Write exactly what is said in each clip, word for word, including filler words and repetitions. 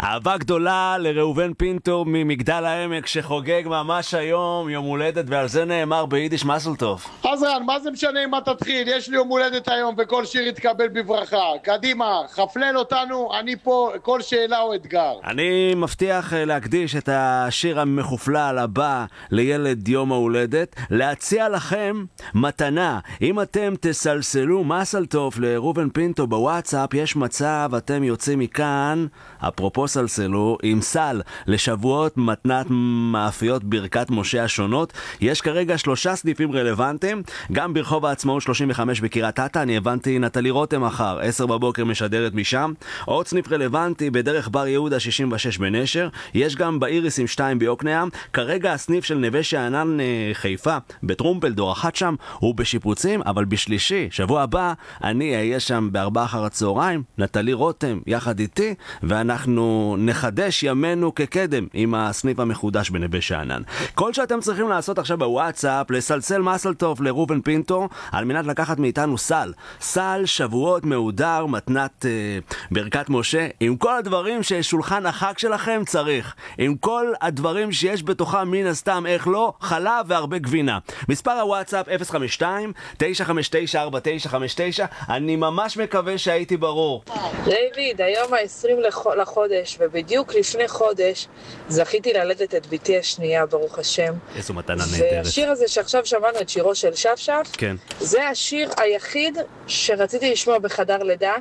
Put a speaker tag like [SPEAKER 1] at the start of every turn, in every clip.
[SPEAKER 1] אהבה גדולה לראובן פינטו ממגדל העמק שחוגג ממש היום יום הולדת, ועל זה נאמר ביידיש מזל טוב.
[SPEAKER 2] אז רן, מה זה משנה אם אתה תתחיל? יש לי יום הולדת היום וכל שיר יתקבל בברכה. קדימה, חפלל אותנו, אני פה, כל שאלה או אתגר.
[SPEAKER 1] אני מבטיח להקדיש את השיר המחופלל הבא לילד יום ההולדת, להציע לכם מתנה. אם אתם תסלסלו מזל טוב לראובן פינטו בוואטסאפ, יש מצב אתם יוצאים מכאן, אפרופו סלסלו, עם סל לשבועות מתנת מאפיות ברכת משה השונות. יש כרגע שלושה סניפים רלוונטיים, גם ברחוב העצמאות שלושים וחמש בקריית אתא, אני הבנתי נטלי רותם מחר, עשר בבוקר משדרת משם. עוד סניף רלוונטי בדרך בר יהודה שישים ושש בנשר, יש גם באיריסים שתיים ביוקנעם. כרגע הסניף של נווה שאנן חיפה בטרומפלדור אחת שם הוא בשיפוצים, אבל בשלישי, שבוע הבא, אני אהיה שם בארבע אחר הצהריים, נטלי רותם יחד איתי, ואנחנו נחדש ימינו כקדם עם הסניף המחודש בנווה שאנן. כל שאתם צריכים לעשות עכשיו בוואטסאפ, לסלסל מזל טוב לראובן פינטו, על מנת לקחת מאיתנו סל. סל שבועות מהודר, מתנת אה, ברכת משה, עם כל הדברים ששולחן החג שלכם צריך. עם כל הדברים שיש בתוכה מן הסתם, איך לא, חלב והרבה גבינה. מספר הוואטסאפ אפס חמש שתיים תשע חמש תשע ארבע תשע חמש תשע. אני ממש מקווה שהייתי ברור.
[SPEAKER 3] דיוויד, היום ה-עשרים לחודש, ובדיוק לפני חודש זכיתי ללדת את ביתי השנייה, ברוך השם.
[SPEAKER 1] איזו מתנה נהדרת.
[SPEAKER 3] והשיר הזה שעכשיו שמענו, את שירו של שפשף,
[SPEAKER 1] כן.
[SPEAKER 3] זה השיר היחיד שרציתי לשמוע בחדר לידה,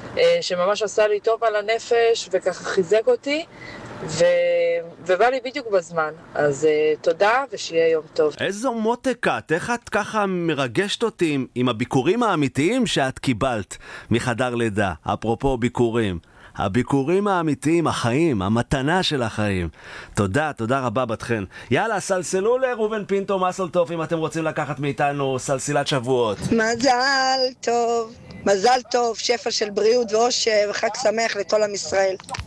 [SPEAKER 3] שממש עשה לי טוב על הנפש וככה חיזק אותי, ו... ובא לי בדיוק בזמן. אז uh, תודה ושיהיה יום טוב.
[SPEAKER 1] איזו מותקת, איך את ככה מרגשת אותי עם, עם הביקורים האמיתיים שאת קיבלת מחדר לידה. אפרופו ביקורים, הביקורים האמיתיים, החיים, המתנה של החיים. תודה, תודה רבה בתכן. יאללה, סלסלו לראובן פינטו מזל טוב אם אתם רוצים לקחת מאיתנו סלסילת שבועות.
[SPEAKER 4] מזל טוב, מזל טוב, שפע של בריאות ואושר וחג שמח לכל עם ישראל.